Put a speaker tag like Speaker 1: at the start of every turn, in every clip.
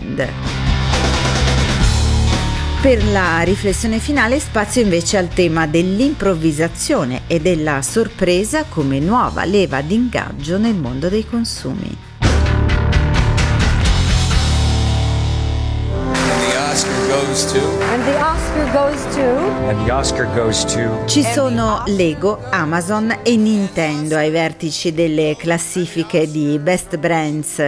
Speaker 1: brand. Per la riflessione finale spazio invece al tema dell'improvvisazione e della sorpresa come nuova leva d'ingaggio nel mondo dei consumi.
Speaker 2: And the Oscar goes to.
Speaker 1: Ci sono Lego, Amazon e Nintendo ai vertici delle classifiche di Best Brands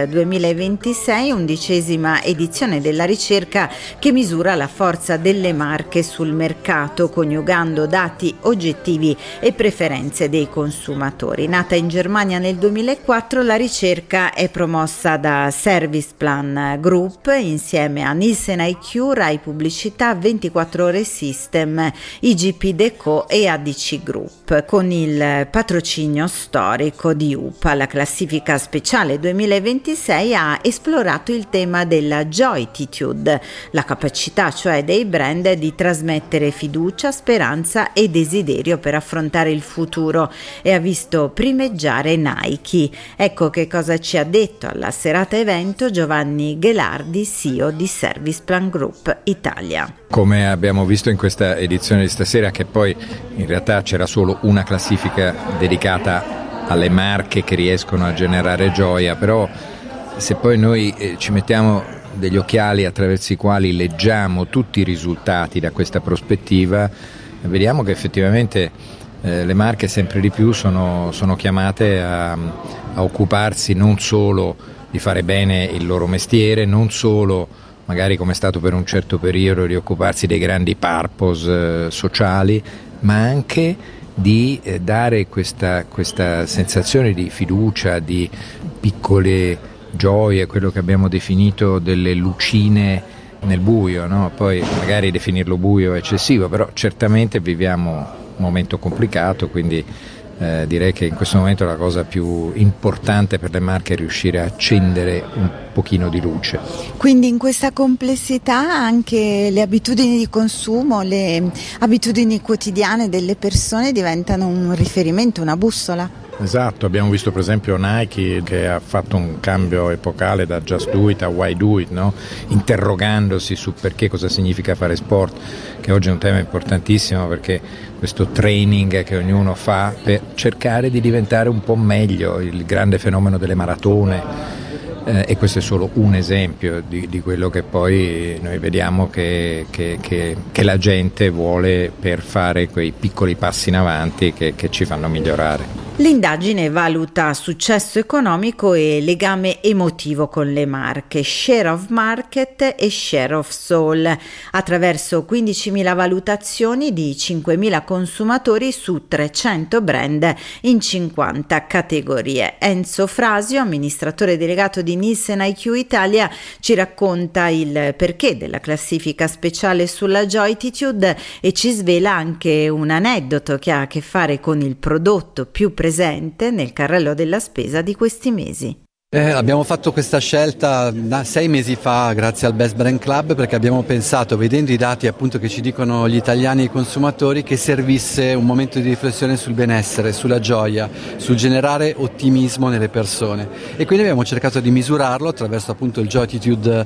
Speaker 1: 2026, 11ª edizione della ricerca che misura la forza delle marche sul mercato, coniugando dati oggettivi e preferenze dei consumatori. Nata in Germania nel 2004, la ricerca è promossa da Serviceplan Group insieme a Nielsen IQ, Rai Pubblicità, 24 Ore System, IGP Deco e ADC Group, con il patrocinio storico di UPA. La classifica speciale 2026 ha esplorato il tema della Joytitude, la capacità cioè dei brand di trasmettere fiducia, speranza e desiderio per affrontare il futuro, e ha visto primeggiare Nike. Ecco che cosa ci ha detto alla serata evento Giovanni Ghelardi, CEO di Serviceplan Group Italia.
Speaker 3: Come abbiamo visto in questa edizione di stasera, che poi in realtà c'era solo una classifica dedicata alle marche che riescono a generare gioia, però se poi noi ci mettiamo degli occhiali attraverso i quali leggiamo tutti i risultati da questa prospettiva, vediamo che effettivamente le marche sempre di più sono chiamate a occuparsi non solo di fare bene il loro mestiere, non solo magari come è stato per un certo periodo di occuparsi dei grandi purpose sociali, ma anche di dare questa sensazione di fiducia, di piccole gioie, quello che abbiamo definito delle lucine nel buio, no? Poi magari definirlo buio è eccessivo, però certamente viviamo un momento complicato, quindi direi che in questo momento la cosa più importante per le marche è riuscire a accendere un pochino di luce.
Speaker 1: Quindi in questa complessità anche le abitudini di consumo, le abitudini quotidiane delle persone diventano un riferimento, una bussola.
Speaker 4: Esatto, abbiamo visto per esempio Nike che ha fatto un cambio epocale da Just Do It a Why Do It, no? Interrogandosi su perché, cosa significa fare sport, che oggi è un tema importantissimo, perché questo training che ognuno fa per cercare di diventare un po' meglio, il grande fenomeno delle maratone. E questo è solo un esempio di quello che poi noi vediamo che la gente vuole per fare quei piccoli passi in avanti che ci fanno migliorare.
Speaker 1: L'indagine valuta successo economico e legame emotivo con le marche, share of market e share of soul, attraverso 15.000 valutazioni di 5.000 consumatori su 300 brand in 50 categorie. Enzo Frasio, amministratore delegato di Nielsen IQ Italia, ci racconta il perché della classifica speciale sulla Joytitude e ci svela anche un aneddoto che ha a che fare con il prodotto più presente nel carrello della spesa di questi mesi.
Speaker 5: Abbiamo fatto questa scelta 6 mesi fa grazie al Best Brand Club, perché abbiamo pensato, vedendo i dati appunto che ci dicono gli italiani e i consumatori, che servisse un momento di riflessione sul benessere, sulla gioia, sul generare ottimismo nelle persone, e quindi abbiamo cercato di misurarlo attraverso appunto il Joytitude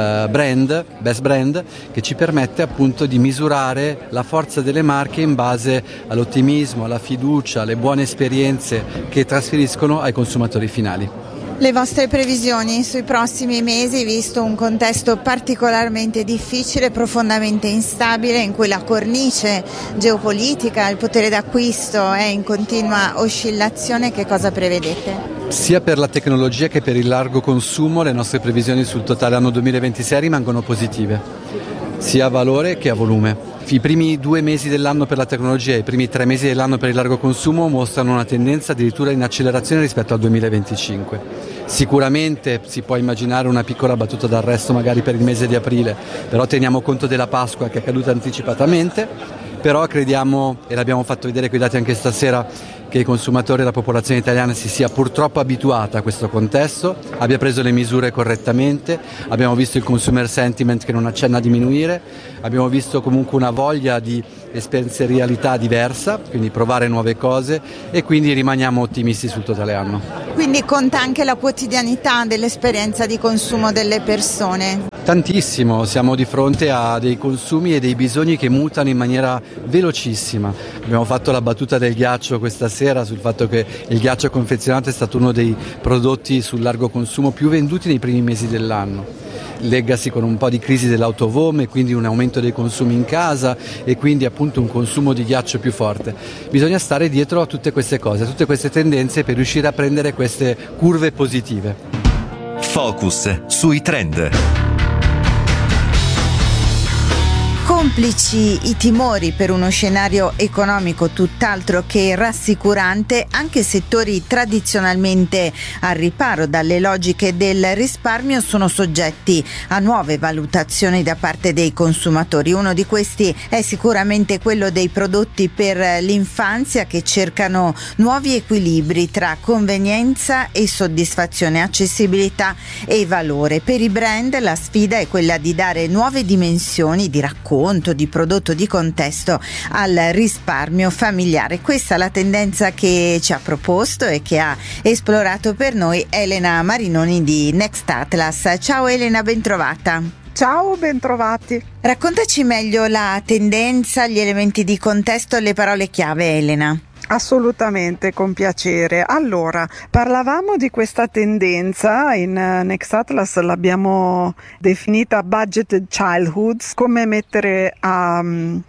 Speaker 5: brand, Best Brand, che ci permette appunto di misurare la forza delle marche in base all'ottimismo, alla fiducia, alle buone esperienze che trasferiscono ai consumatori finali.
Speaker 1: Le vostre previsioni sui prossimi mesi, visto un contesto particolarmente difficile, profondamente instabile, in cui la cornice geopolitica, il potere d'acquisto è in continua oscillazione, che cosa prevedete?
Speaker 5: Sia per la tecnologia che per il largo consumo le nostre previsioni sul totale anno 2026 rimangono positive, sia a valore che a volume. I primi 2 mesi dell'anno per la tecnologia e i primi 3 mesi dell'anno per il largo consumo mostrano una tendenza addirittura in accelerazione rispetto al 2025. Sicuramente si può immaginare una piccola battuta d'arresto magari per il mese di aprile, però teniamo conto della Pasqua che è caduta anticipatamente, però crediamo, e l'abbiamo fatto vedere con i dati anche stasera, che i consumatori e la popolazione italiana si sia purtroppo abituata a questo contesto, abbia preso le misure correttamente, abbiamo visto il consumer sentiment che non accenna a diminuire, abbiamo visto comunque una voglia di esperienzialità diversa, quindi provare nuove cose, e quindi rimaniamo ottimisti sul totale anno.
Speaker 1: Quindi conta anche la quotidianità dell'esperienza di consumo delle persone.
Speaker 5: Tantissimo, siamo di fronte a dei consumi e dei bisogni che mutano in maniera velocissima. Abbiamo fatto la battuta del ghiaccio questa sera sul fatto che il ghiaccio confezionato è stato uno dei prodotti sul largo consumo più venduti nei primi mesi dell'anno. Legacy con un po' di crisi dell'autovom e quindi un aumento dei consumi in casa e quindi appunto un consumo di ghiaccio più forte. Bisogna stare dietro a tutte queste cose, a tutte queste tendenze per riuscire a prendere queste curve positive.
Speaker 2: Focus sui trend.
Speaker 1: Complici i timori per uno scenario economico tutt'altro che rassicurante, anche settori tradizionalmente al riparo dalle logiche del risparmio sono soggetti a nuove valutazioni da parte dei consumatori. Uno di questi è sicuramente quello dei prodotti per l'infanzia, che cercano nuovi equilibri tra convenienza e soddisfazione, accessibilità e valore. Per i brand la sfida è quella di dare nuove dimensioni di racconto, di prodotto, di contesto al risparmio familiare. Questa è la tendenza che ci ha proposto e che ha esplorato per noi Elena Marinoni di Next Atlas. Ciao Elena, bentrovata.
Speaker 6: Ciao, bentrovati.
Speaker 1: Raccontaci meglio la tendenza, gli elementi di contesto e le parole chiave, Elena.
Speaker 6: Assolutamente, con piacere. Allora, parlavamo di questa tendenza, in Next Atlas l'abbiamo definita budgeted childhoods, come mettere a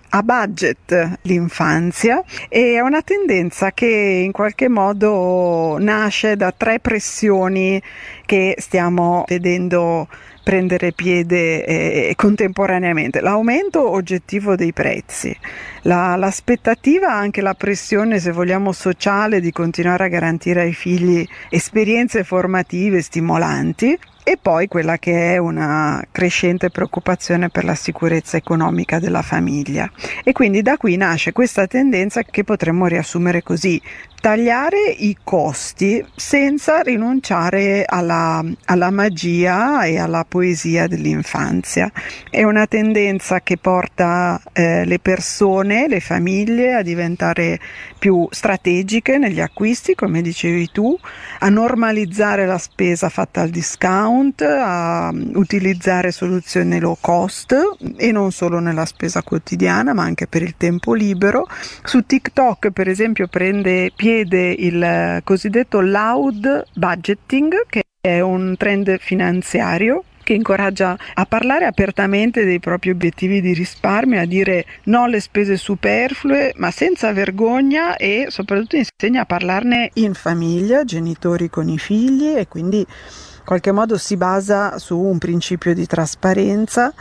Speaker 6: budget l'infanzia, e è una tendenza che in qualche modo nasce da 3 pressioni che stiamo vedendo prendere piede contemporaneamente: l'aumento oggettivo dei prezzi, l'aspettativa, anche la pressione, se vogliamo, sociale di continuare a garantire ai figli esperienze formative stimolanti, e poi quella che è una crescente preoccupazione per la sicurezza economica della famiglia. E quindi da qui nasce questa tendenza che potremmo riassumere così: tagliare i costi senza rinunciare alla magia e alla poesia dell'infanzia. È una tendenza che porta le persone, le famiglie a diventare più strategiche negli acquisti, come dicevi tu, a normalizzare la spesa fatta al discount, a utilizzare soluzioni low cost, e non solo nella spesa quotidiana ma anche per il tempo libero. Su TikTok, per esempio, prende piede il cosiddetto loud budgeting, che è un trend finanziario che incoraggia a parlare apertamente dei propri obiettivi di risparmio, a dire no alle spese superflue ma senza vergogna, e soprattutto insegna a parlarne in famiglia, genitori con i figli, e quindi in qualche modo si basa su un principio di trasparenza,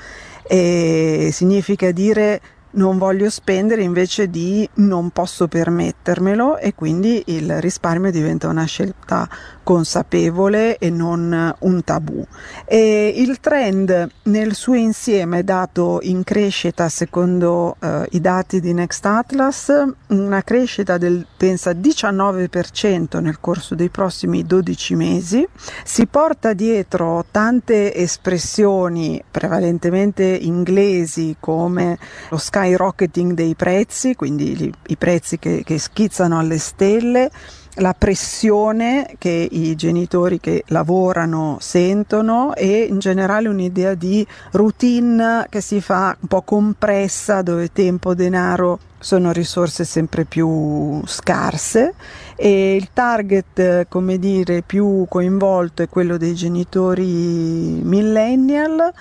Speaker 6: e significa dire non voglio spendere invece di non posso permettermelo, e quindi il risparmio diventa una scelta consapevole e non un tabù. E il trend nel suo insieme è dato in crescita, secondo i dati di Next Atlas, una crescita del pensa 19% nel corso dei prossimi 12 mesi. Si porta dietro tante espressioni prevalentemente inglesi, come lo skyrocketing dei prezzi, quindi i prezzi che schizzano alle stelle, la pressione che i genitori che lavorano sentono, e in generale un'idea di routine che si fa un po' compressa, dove tempo, denaro sono risorse sempre più scarse, e il target, come dire, più coinvolto è quello dei genitori millennial,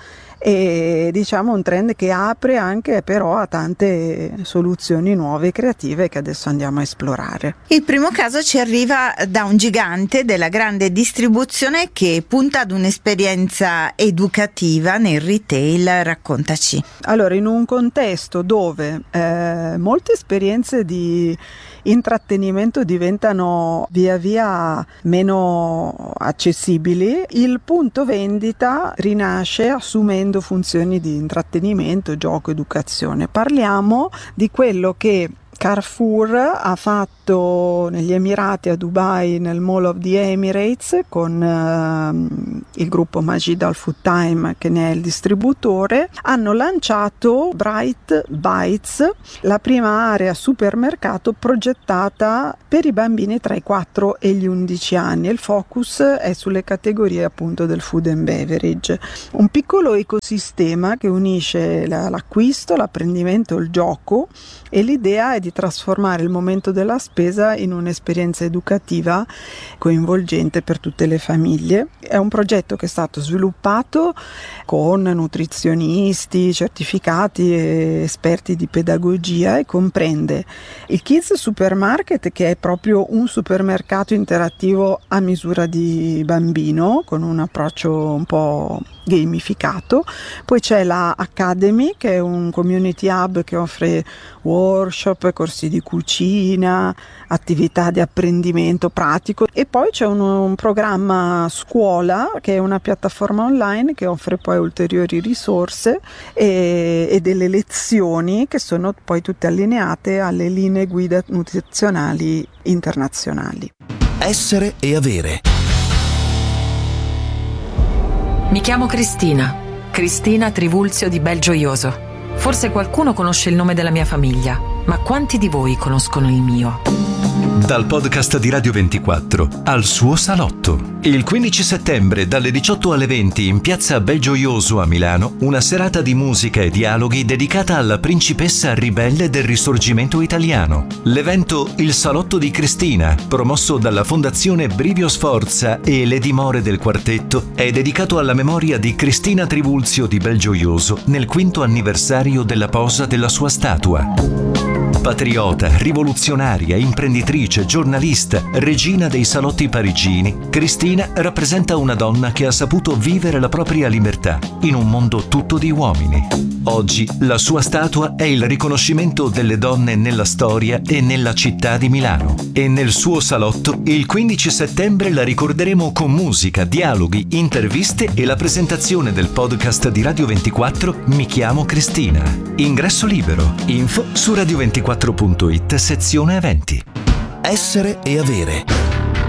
Speaker 6: e diciamo un trend che apre anche però a tante soluzioni nuove e creative che adesso andiamo a esplorare.
Speaker 1: Il primo caso ci arriva da un gigante della grande distribuzione che punta ad un'esperienza educativa nel retail. Raccontaci.
Speaker 6: Allora, in un contesto dove molte esperienze di intrattenimento diventano via via meno accessibili, il punto vendita rinasce assumendo funzioni di intrattenimento, gioco, educazione. Parliamo di quello che Carrefour ha fatto negli Emirati, a Dubai, nel Mall of the Emirates, con il gruppo Majid Al Futtaim che ne è il distributore, hanno lanciato Bright Bites, la prima area supermercato progettata per i bambini tra i 4 e gli 11 anni. Il focus è sulle categorie appunto del food and beverage. Un piccolo ecosistema che unisce l'acquisto, l'apprendimento, il gioco, e l'idea è di trasformare il momento della spesa in un'esperienza educativa coinvolgente per tutte le famiglie. È un progetto che è stato sviluppato con nutrizionisti, certificati e esperti di pedagogia e comprende il Kids Supermarket, che è proprio un supermercato interattivo a misura di bambino con un approccio un po' gamificato. Poi c'è la Academy, che è un community hub che offre workshop, corsi di cucina, attività di apprendimento pratico, e poi c'è un programma scuola che è una piattaforma online che offre poi ulteriori risorse e delle lezioni che sono poi tutte allineate alle linee guida nutrizionali internazionali.
Speaker 2: Essere e avere.
Speaker 7: Mi chiamo Cristina Trivulzio di Belgioioso. Forse qualcuno conosce il nome della mia famiglia, ma quanti di voi conoscono il mio?
Speaker 2: Dal podcast di Radio 24 al suo salotto. Il 15 settembre dalle 18 alle 20 in piazza Belgioioso a Milano, una serata di musica e dialoghi dedicata alla principessa ribelle del risorgimento italiano. L'evento Il Salotto di Cristina, promosso dalla Fondazione Brivio Sforza e le dimore del quartetto, è dedicato alla memoria di Cristina Trivulzio di Belgioioso nel 5° anniversario della posa della sua statua. Patriota, rivoluzionaria, imprenditrice, giornalista, regina dei salotti parigini, Cristina rappresenta una donna che ha saputo vivere la propria libertà in un mondo tutto di uomini. Oggi la sua statua è il riconoscimento delle donne nella storia e nella città di Milano. E nel suo salotto, il 15 settembre la ricorderemo con musica, dialoghi, interviste e la presentazione del podcast di Radio 24 Mi chiamo Cristina. Ingresso libero. Info su radio24.it sezione eventi. Essere e avere.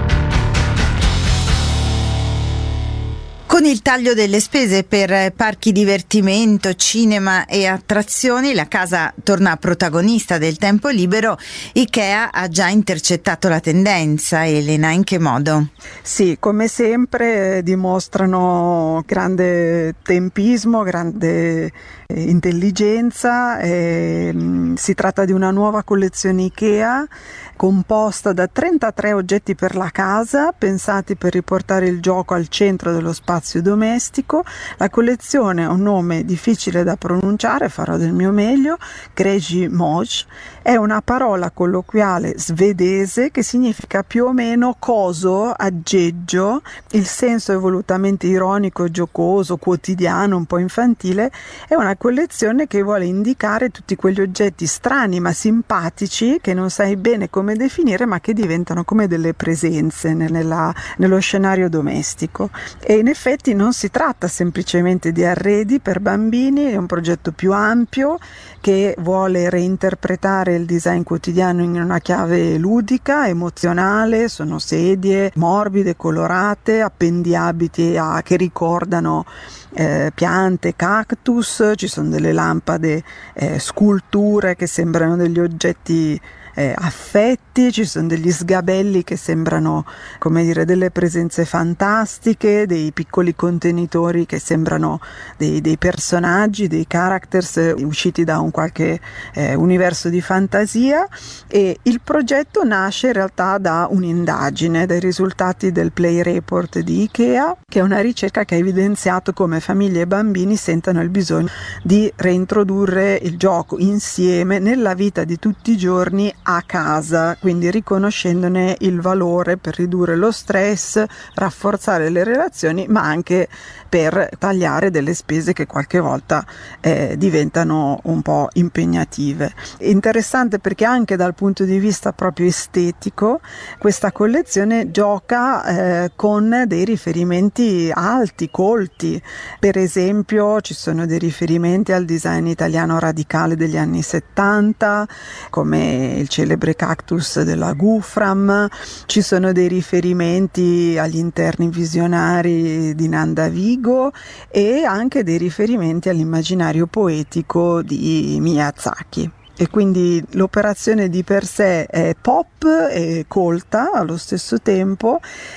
Speaker 1: Con il taglio delle spese per parchi divertimento, cinema e attrazioni, la casa torna protagonista del tempo libero. Ikea ha già intercettato la tendenza. Elena, in che modo?
Speaker 6: Sì, come sempre dimostrano grande tempismo, grande intelligenza. Si tratta di una nuova collezione Ikea composta da 33 oggetti per la casa, pensati per riportare il gioco al centro dello spazio domestico. La collezione ha un nome difficile da pronunciare, farò del mio meglio. Crazy Moj è una parola colloquiale svedese che significa più o meno coso, aggeggio. Il senso è volutamente ironico, giocoso, quotidiano, un po' infantile. È una collezione che vuole indicare tutti quegli oggetti strani ma simpatici che non sai bene come definire, ma che diventano come delle presenze nello scenario domestico. E in effetti non si tratta semplicemente di arredi per bambini, è un progetto più ampio che vuole reinterpretare il design quotidiano in una chiave ludica, emozionale. Sono sedie morbide, colorate, appendiabiti che ricordano piante, cactus, ci sono delle lampade, sculture che sembrano degli oggetti affetti, ci sono degli sgabelli che sembrano, come dire, delle presenze fantastiche, dei piccoli contenitori che sembrano dei personaggi, dei characters usciti da un qualche universo di fantasia. E il progetto nasce in realtà da un'indagine, dai risultati del Play Report di Ikea, che è una ricerca che ha evidenziato come famiglie e bambini sentano il bisogno di reintrodurre il gioco insieme nella vita di tutti i giorni a casa, quindi riconoscendone il valore per ridurre lo stress, rafforzare le relazioni, ma anche per tagliare delle spese che qualche volta diventano un po' impegnative. Interessante perché anche dal punto di vista proprio estetico questa collezione gioca con dei riferimenti alti, colti. Per esempio ci sono dei riferimenti al design italiano radicale degli anni 70, come il celebre cactus della Gufram, ci sono dei riferimenti agli interni visionari di Nanda Vigo e anche dei riferimenti all'immaginario poetico di Miyazaki. E quindi l'operazione di per sé è pop e colta allo stesso tempo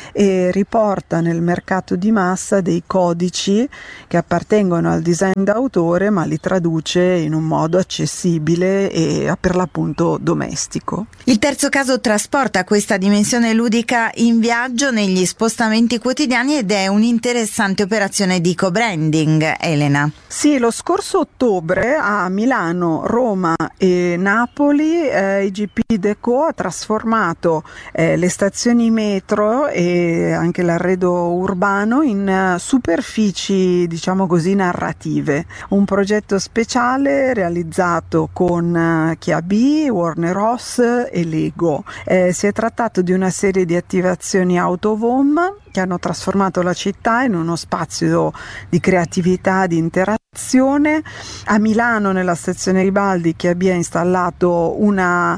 Speaker 6: e riporta nel mercato di massa dei codici che appartengono al design d'autore, ma li traduce in un modo accessibile e per l'appunto domestico.
Speaker 1: Il terzo caso trasporta questa dimensione ludica in viaggio negli spostamenti quotidiani ed è un'interessante operazione di co-branding, Elena.
Speaker 6: Sì, lo scorso ottobre a Milano, Roma e Napoli IGP Deco ha trasformato le stazioni metro e anche l'arredo urbano in superfici, diciamo così, narrative. Un progetto speciale realizzato con Chiabi, Warner Ross e Lego. Si è trattato di una serie di attivazioni out of home che hanno trasformato la città in uno spazio di creatività, di interazione. A Milano, nella stazione Ribaldi, Chiabi ha installato una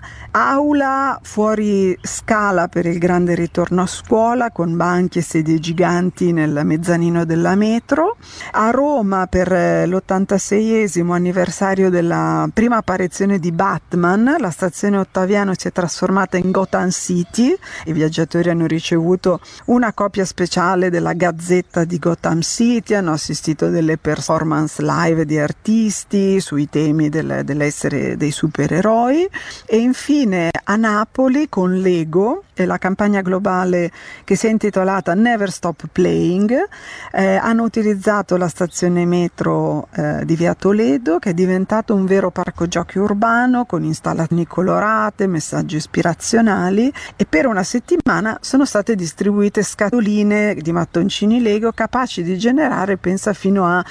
Speaker 6: aula fuori scala per il grande ritorno a scuola, con banchi e sedie giganti nel mezzanino della metro. A Roma, per l'86esimo anniversario della prima apparizione di Batman, la stazione Ottaviano si è trasformata in Gotham City. I viaggiatori hanno ricevuto una copia speciale della Gazzetta di Gotham City, hanno assistito a delle performance live di artisti sui temi dell'essere dei supereroi. E infine a Napoli, con Lego e la campagna globale che si è intitolata Never Stop Playing, hanno utilizzato la stazione metro di Via Toledo, che è diventato un vero parco giochi urbano con installazioni colorate, messaggi ispirazionali, e per una settimana sono state distribuite scatoline di mattoncini Lego capaci di generare, pensa, fino a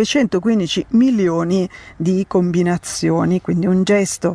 Speaker 6: 915 milioni di combinazioni, quindi un gesto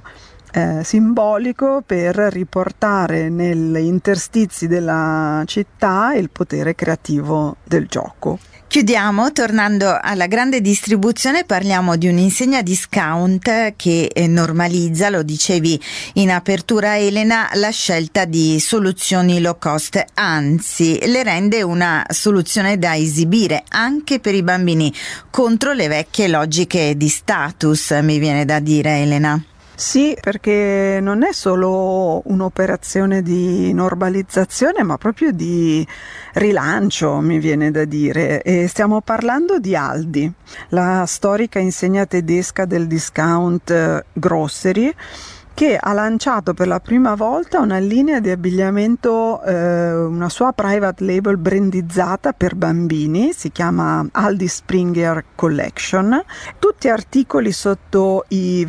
Speaker 6: simbolico per riportare negli interstizi della città il potere creativo del gioco.
Speaker 1: Chiudiamo tornando alla grande distribuzione, parliamo di un'insegna discount che normalizza, lo dicevi in apertura Elena, la scelta di soluzioni low cost, anzi le rende una soluzione da esibire anche per i bambini contro le vecchie logiche di status, mi viene da dire, Elena.
Speaker 6: Sì, perché non è solo un'operazione di normalizzazione, ma proprio di rilancio, mi viene da dire. E stiamo parlando di Aldi, la storica insegna tedesca del discount grocery, che ha lanciato per la prima volta una linea di abbigliamento, una sua private label brandizzata per bambini, si chiama Aldi Springer Collection, tutti articoli sotto i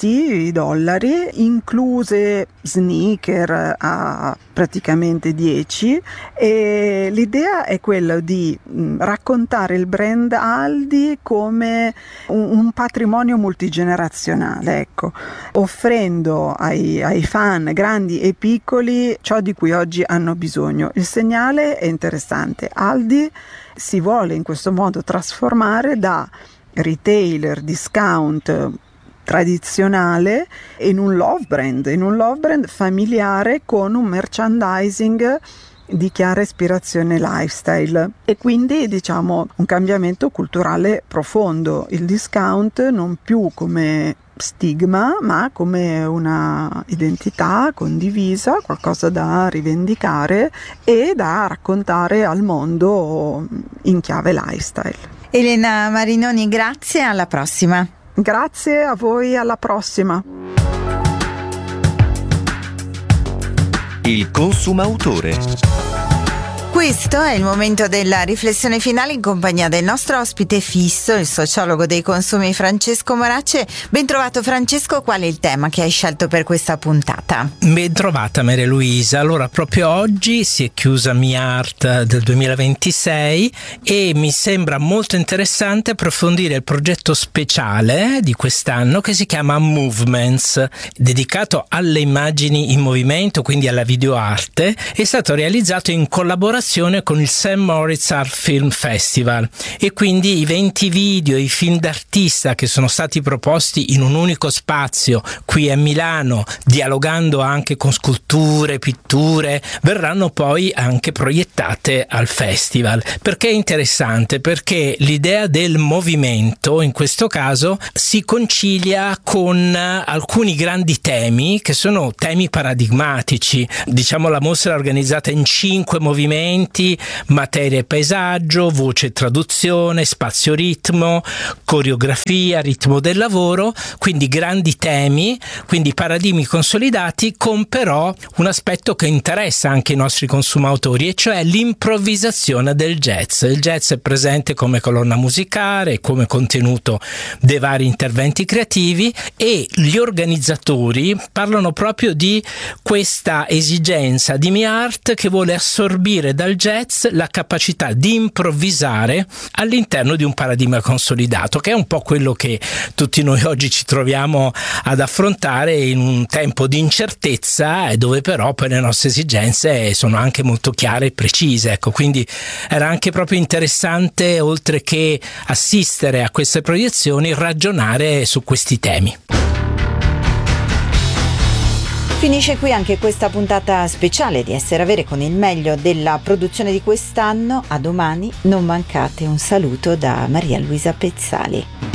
Speaker 6: $20, incluse sneaker a praticamente 10, e l'idea è quella di raccontare il brand Aldi come un patrimonio multigenerazionale, ecco, offrendo ai fan grandi e piccoli ciò di cui oggi hanno bisogno. Il segnale è interessante: Aldi si vuole in questo modo trasformare da retailer discount tradizionale in un love brand familiare, con un merchandising di chiara ispirazione lifestyle, e quindi diciamo un cambiamento culturale profondo. Il discount non più come stigma, ma come una identità condivisa, qualcosa da rivendicare e da raccontare al mondo in chiave lifestyle.
Speaker 1: Elena Marinoni, grazie, alla prossima.
Speaker 6: Grazie a voi, alla prossima.
Speaker 2: Il consumautore.
Speaker 1: Questo è il momento della riflessione finale in compagnia del nostro ospite fisso, il sociologo dei consumi Francesco Morace. Ben trovato Francesco, qual è il tema che hai scelto per questa puntata?
Speaker 8: Ben trovata Maria Luisa. Allora, proprio oggi si è chiusa MiArt del 2026 e mi sembra molto interessante approfondire il progetto speciale di quest'anno che si chiama Movements, dedicato alle immagini in movimento, quindi alla videoarte. È stato realizzato in collaborazione con il St. Moritz Art Film Festival, e quindi i 20 video, i film d'artista che sono stati proposti in un unico spazio qui a Milano, dialogando anche con sculture, pitture, verranno poi anche proiettate al festival. Perché è interessante? Perché l'idea del movimento in questo caso si concilia con alcuni grandi temi che sono temi paradigmatici. Diciamo, la mostra è organizzata in 5 movimenti: materia e paesaggio, voce e traduzione, spazio ritmo, coreografia, ritmo del lavoro, quindi grandi temi, quindi paradigmi consolidati, con però un aspetto che interessa anche i nostri consumatori, e cioè l'improvvisazione del jazz. Il jazz è presente come colonna musicale, come contenuto dei vari interventi creativi, e gli organizzatori parlano proprio di questa esigenza di MiArt che vuole assorbire dal jazz la capacità di improvvisare all'interno di un paradigma consolidato, che è un po' quello che tutti noi oggi ci troviamo ad affrontare in un tempo di incertezza, e dove però poi le nostre esigenze sono anche molto chiare e precise. Ecco, quindi era anche proprio interessante, oltre che assistere a queste proiezioni, ragionare su questi temi.
Speaker 1: Finisce qui anche questa puntata speciale di Essere Avere con il meglio della produzione di quest'anno. A domani, non mancate un saluto da Maria Luisa Pezzali.